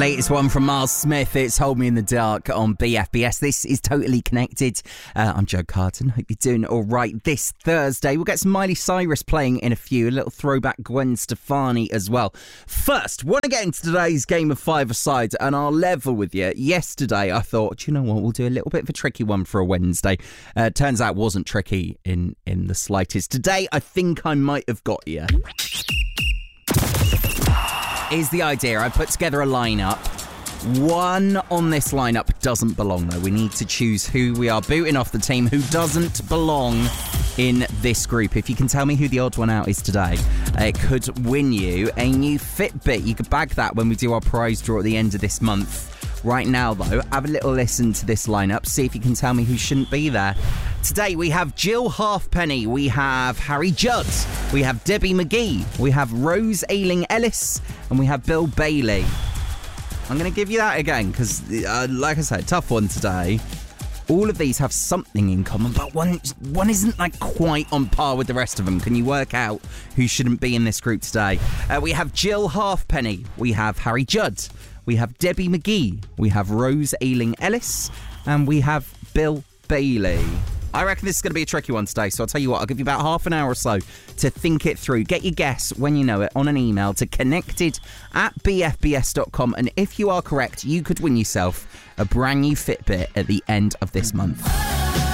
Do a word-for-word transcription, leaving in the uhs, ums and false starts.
latest one from Miles Smith. It's Hold Me in the Dark on B F B S. This is Totally Connected. Uh, I'm Joe Carton. Hope you're doing all right this Thursday. We'll get some Miley Cyrus playing in a few. A little throwback Gwen Stefani as well. First, want to get into today's game of five-a-side, and I'll level with you. Yesterday, I thought, do you know what? We'll do a little bit of a tricky one for a Wednesday. Uh, turns out it wasn't tricky in, in the slightest. Today, I think I might have got you. Here's the idea. I put together a lineup. One on this lineup doesn't belong, though. We need to choose who we are booting off the team who doesn't belong in this group. If you can tell me who the odd one out is today, it could win you a new Fitbit. You could bag that when we do our prize draw at the end of this month. Right now, though, have a little listen to this lineup. See if you can tell me who shouldn't be there. Today, we have Jill Halfpenny. We have Harry Judd. We have Debbie McGee. We have Rose Ayling-Ellis. And we have Bill Bailey. I'm going to give you that again because, uh, like I said, tough one today. All of these have something in common, but one one isn't like quite on par with the rest of them. Can you work out who shouldn't be in this group today? Uh, we have Jill Halfpenny. We have Harry Judd. We have Debbie McGee. We have Rose Ayling-Ellis. And we have Bill Bailey. I reckon this is going to be a tricky one today, so I'll tell you what, I'll give you about half an hour or so to think it through. Get your guess when you know it on an email to connected at b f b s dot com, and if you are correct, you could win yourself a brand new Fitbit at the end of this month.